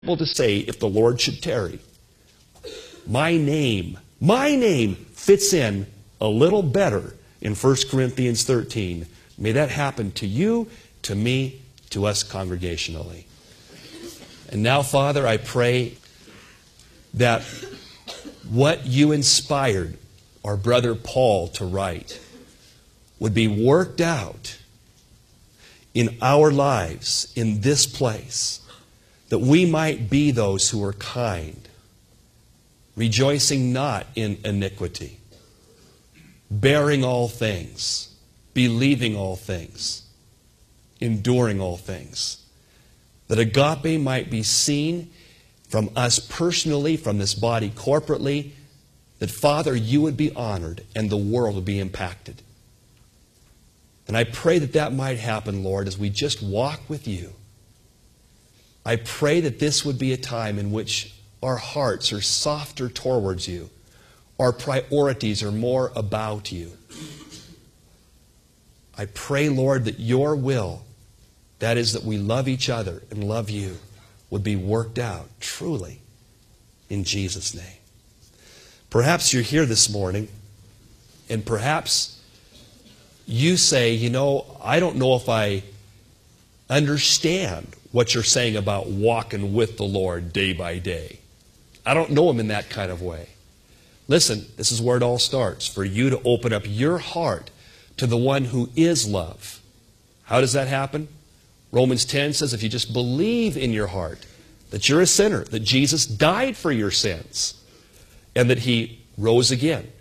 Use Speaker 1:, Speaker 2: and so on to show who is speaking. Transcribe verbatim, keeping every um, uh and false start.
Speaker 1: able to say, if the Lord should tarry, my name, my name fits in a little better in First Corinthians thirteen. May that happen to you, to me, to us congregationally. And now, Father, I pray that what you inspired our brother Paul to write would be worked out in our lives in this place, that we might be those who are kind, rejoicing not in iniquity, bearing all things, believing all things, enduring all things. That agape might be seen from us personally, from this body corporately, that, Father, you would be honored and the world would be impacted. And I pray that that might happen, Lord, as we just walk with you. I pray that this would be a time in which our hearts are softer towards you. Our priorities are more about you. I pray, Lord, that your will, that is, that we love each other and love you, would be worked out truly in Jesus' name. Perhaps you're here this morning, and perhaps you say, you know, I don't know if I understand what you're saying about walking with the Lord day by day. I don't know Him in that kind of way. Listen, this is where it all starts, for you to open up your heart to the one who is love. How does that happen? Romans ten says if you just believe in your heart that you're a sinner, that Jesus died for your sins, and that He rose again,